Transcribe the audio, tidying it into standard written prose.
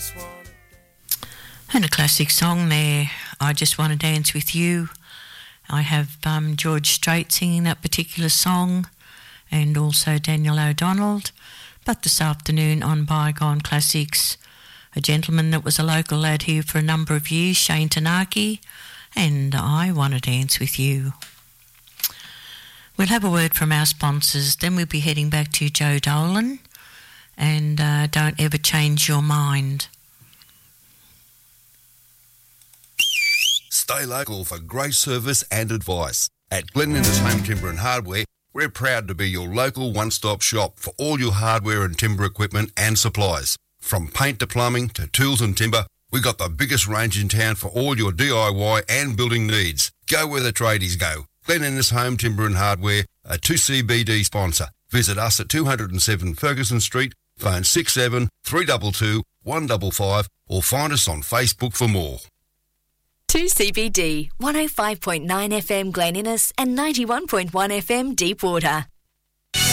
And a classic song there, I Just Want to Dance With You. I have George Strait singing that particular song and also Daniel O'Donnell. But this afternoon on Bygone Classics, a gentleman that was a local lad here for a number of years, Shane Tanaki, and I Want to Dance With You. We'll have a word from our sponsors, then we'll be heading back to Joe Dolan and Don't Ever Change Your Mind. Stay local for great service and advice. At Glen Innes Home Timber and Hardware, we're proud to be your local one-stop shop for all your hardware and timber equipment and supplies. From paint to plumbing to tools and timber, we've got the biggest range in town for all your DIY and building needs. Go where the tradies go. Glen Innes Home Timber and Hardware, a 2CBD sponsor. Visit us at 207 Ferguson Street, phone 67 322 155 or find us on Facebook for more. 2CBD, 105.9 FM Glen Innes and 91.1 FM Deepwater.